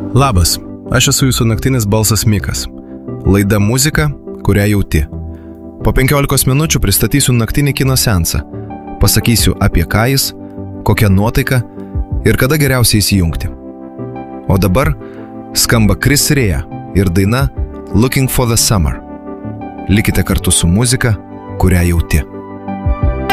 Labas, aš esu jūsų naktinis balsas Mikas. Laida muzika, kurią jauti. Po 15 minučių pristatysiu naktinį kino seansą. Pasakysiu apie ką jis, kokią nuotaiką ir kada geriausiai įsijungti. O dabar skamba Chris Rea ir daina Looking for the Summer. Likite kartu su muzika, kurią jauti.